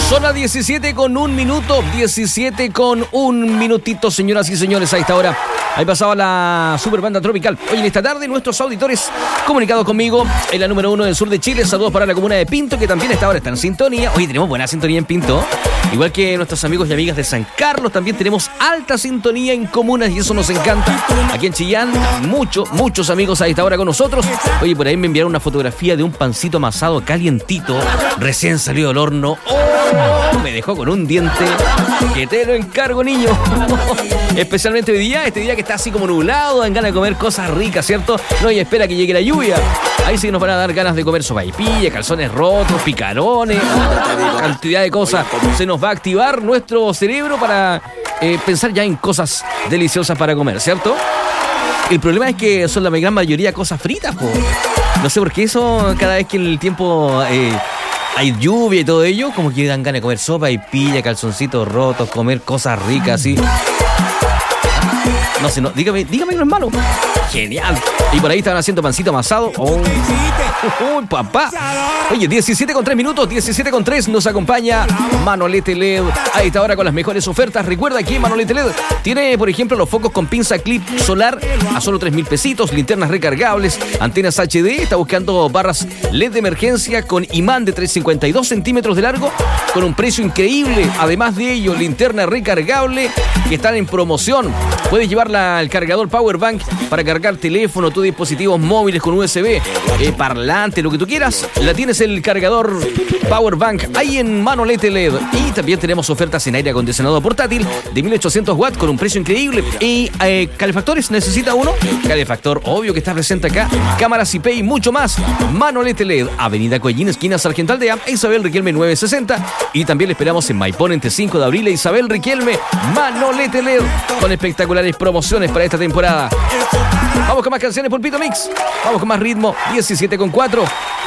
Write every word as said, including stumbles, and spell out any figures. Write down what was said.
Son las diecisiete con un minuto, diecisiete con un minutito, señoras y señores, a esta hora. Ahí pasaba la super banda tropical. Hoy en esta tarde, nuestros auditores comunicados conmigo en la número uno del sur de Chile. Saludos para la comuna de Pinto, que también esta hora está en sintonía. Hoy tenemos buena sintonía en Pinto. Igual que nuestros amigos y amigas de San Carlos, también tenemos alta sintonía en comunas y eso nos encanta. Aquí en Chillán, muchos, muchos amigos a esta hora con nosotros. Oye, por ahí me enviaron una fotografía de un pancito amasado calientito, recién salido del horno. ¡Oh! Me dejó con un diente. Que te lo encargo, niño. Especialmente hoy día, este día que está así como nublado, dan ganas de comer cosas ricas, ¿cierto? No, y espera que llegue la lluvia. Ahí sí nos van a dar ganas de comer sopaipilla, calzones rotos, picarones, cantidad de cosas. Se nos va a activar nuestro cerebro para eh, pensar ya en cosas deliciosas para comer, ¿cierto? El problema es que son la gran mayoría cosas fritas, po. No sé por qué eso, cada vez que en el tiempo eh, hay lluvia y todo ello, como que dan ganas de comer sopa y pilla, calzoncitos rotos, comer cosas ricas así. No sé, no, dígame, dígame que no es malo. Genial. Y por ahí estaban haciendo pancito amasado. Oh. Uy, papá. Oye, diecisiete con tres minutos, diecisiete con tres nos acompaña Manolete L E D a esta hora con las mejores ofertas. Recuerda que Manolete L E D tiene, por ejemplo, los focos con pinza clip solar a solo tres mil pesitos, linternas recargables, antenas H D, está buscando barras L E D de emergencia con imán de trescientos cincuenta y dos centímetros de largo con un precio increíble. Además de ello, linterna recargable que están en promoción. Puedes llevarla al cargador Powerbank para cargar teléfono, tus dispositivos móviles con U S B, eh, parlante, lo que tú quieras. La tienes el cargador Powerbank ahí en Manolete L E D. Y también tenemos ofertas en aire acondicionado portátil de mil ochocientos watts con un precio increíble. Y eh, calefactores, ¿necesita uno? Calefactor, obvio que está presente acá. Cámaras I P y mucho más. Manolete L E D, Avenida Collín, esquina Sargento Aldea, Isabel Riquelme nueve sesenta. Y también le esperamos en Maipón entre cinco de abril e Isabel Riquelme. Manolete L E D, con espectaculares promociones para esta temporada. Vamos con más canciones, Pulpito Mix. Vamos con más ritmo. diecisiete con cuatro.